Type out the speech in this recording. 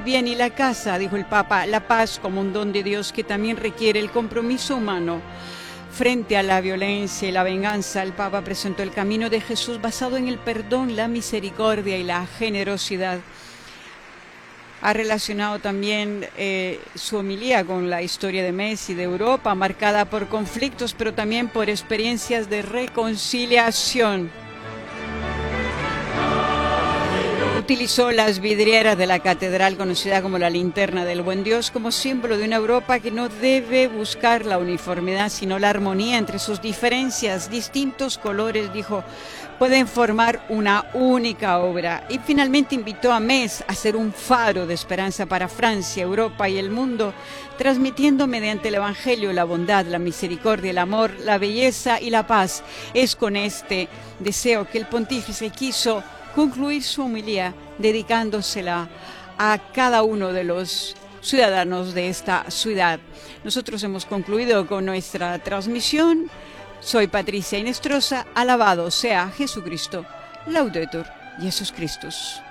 Bien, y la casa, dijo el Papa, la paz como un don de Dios que también requiere el compromiso humano. Frente a la violencia y la venganza, el Papa presentó el camino de Jesús basado en el perdón, la misericordia y la generosidad. Ha relacionado también su homilía con la historia de Messi, de Europa, marcada por conflictos, pero también por experiencias de reconciliación. Utilizó las vidrieras de la catedral, conocida como la Linterna del Buen Dios, como símbolo de una Europa que no debe buscar la uniformidad, sino la armonía entre sus diferencias. Distintos colores, dijo, pueden formar una única obra. Y finalmente invitó a Metz a ser un faro de esperanza para Francia, Europa y el mundo, transmitiendo mediante el Evangelio la bondad, la misericordia, el amor, la belleza y la paz. Es con este deseo que el pontífice quiso concluir su homilía dedicándosela a cada uno de los ciudadanos de esta ciudad. Nosotros hemos concluido con nuestra transmisión. Soy Patricia Inestrosa. Alabado sea Jesucristo. Laudetur Jesus Christus.